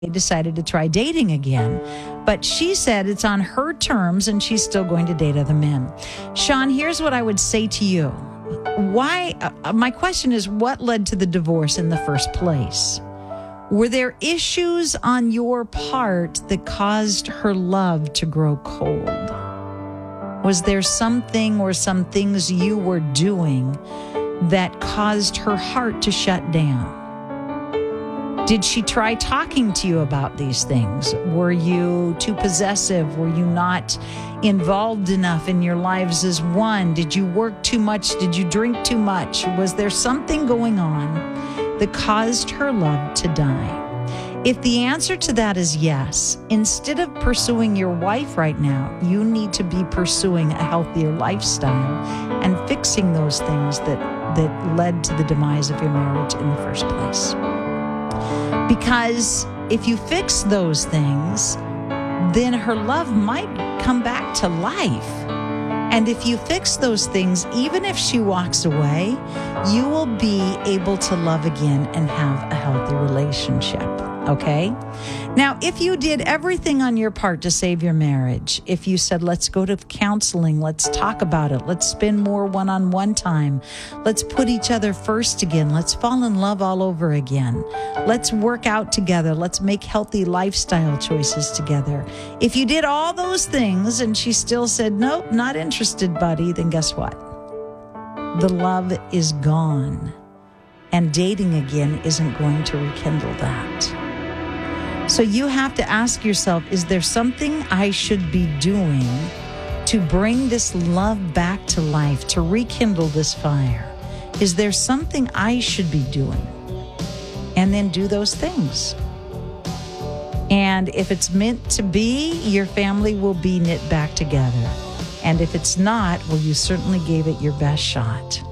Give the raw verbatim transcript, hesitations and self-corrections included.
decided to try dating again. But she said it's on her terms and she's still going to date other men. Sean, here's what I would say to you. Why? Uh, my question is, what led to the divorce in the first place? Were there issues on your part that caused her love to grow cold? Was there something or some things you were doing that caused her heart to shut down? Did she try talking to you about these things? Were you too possessive? Were you not involved enough in your lives as one? Did you work too much? Did you drink too much? Was there something going on that caused her love to die? If the answer to that is yes, instead of pursuing your wife right now, you need to be pursuing a healthier lifestyle and fixing those things that, that led to the demise of your marriage in the first place. Because if you fix those things, then her love might come back to life. And if you fix those things, even if she walks away, you will be able to love again and have a healthy relationship. Okay? Now, if you did everything on your part to save your marriage, if you said, let's go to counseling, let's talk about it, let's spend more one-on-one time, let's put each other first again, let's fall in love all over again, let's work out together, let's make healthy lifestyle choices together. If you did all those things and she still said, nope, not interested, buddy, then guess what? The love is gone. And dating again isn't going to rekindle that. So you have to ask yourself, is there something I should be doing to bring this love back to life, to rekindle this fire? Is there something I should be doing? And then do those things. And if it's meant to be, your family will be knit back together. And if it's not, well, you certainly gave it your best shot.